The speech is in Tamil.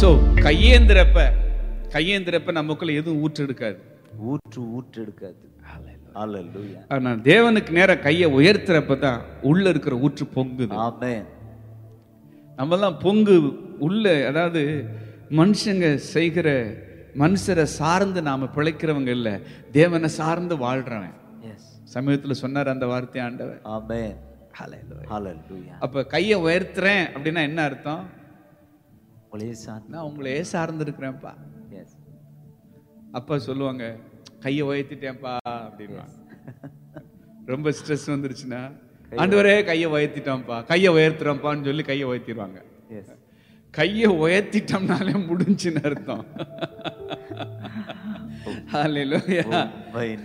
சோ கையேந்திரப்ப நமக்குள்ள எதுவும் ஊற்றெடுக்காது. ஊற்றெடுக்காது. ஹalleluya. ஆனா தேவனுக்கு நேரா கையை உயர்த்துறப்பதான் உள்ள இருக்கிற ஊற்று பொங்குது. ஆமென். நம்மெல்லாம் பொங்கு உள்ள, அதாவது மனுஷங்க செய்கிற மனுஷரை சார்ந்து நாம பிழைக்கிறவங்க இல்ல, தேவனை சார்ந்து வாழ்றவன். சமீபத்துல சொன்னார் அந்த வார்த்தை ஆண்டவர். ஆமென். ஹalleluya. அப்ப கையை உயர்த்துறேன் அப்படின்னா என்ன அர்த்தம்? நான் உங்களையே சார்ந்து இருக்கிறேன்ப்பா. அப்பா சொல்லுவாங்க, கையை உயர்த்திட்டேன்ப்பா அப்படின்வாங்க. ரொம்ப ஸ்ட்ரெஸ் வந்துருச்சுன்னா, ஆண்டவரே கையை உயர்த்திட்டோம்ப்பா, கையை உயர்த்துறோம்ப்பான்னு சொல்லி கையை உயர்த்திடுவாங்க. கையை உயர்த்திட்டோம்னாலே முடிஞ்சுன்னு அர்த்தம். ஹalleluya.